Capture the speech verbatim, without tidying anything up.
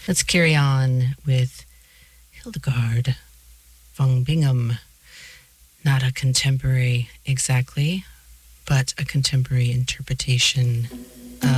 Let's carry on with Hildegard von Bingen. Not a contemporary exactly, but a contemporary interpretation